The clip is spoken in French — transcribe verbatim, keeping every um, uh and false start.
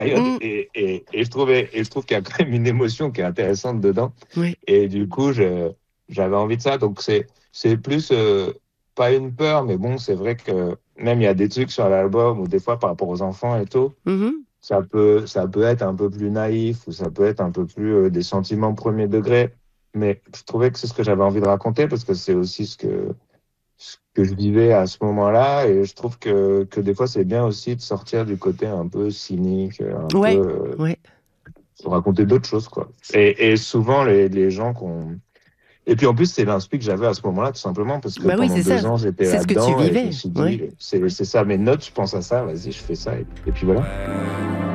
période Mmh. et, et, et je trouvais, et je trouve qu'il y a quand même une émotion qui est intéressante dedans. Oui. Et du coup, je, j'avais envie de ça. Donc, c'est, c'est plus, euh, pas une peur, mais bon, c'est vrai que même il y a des trucs sur l'album ou des fois par rapport aux enfants et tout, Mmh. ça peut, ça peut être un peu plus naïf ou ça peut être un peu plus euh, des sentiments premier degré. Mais je trouvais que c'est ce que j'avais envie de raconter parce que c'est aussi ce que, ce que je vivais à ce moment-là. Et je trouve que, que des fois, c'est bien aussi de sortir du côté un peu cynique, un peu, Ouais, euh, ouais. de raconter d'autres choses, quoi. Et, et souvent, les, les gens qu'on... Et puis en plus, c'est l'inspi que j'avais à ce moment-là, tout simplement, parce que Bah oui, pendant c'est deux ça. ans, j'étais C'est ce que tu là-dedans et je me vivais. suis Ouais. dit, c'est, c'est ça mes notes, je pense à ça, vas-y, je fais ça. Et, et puis voilà.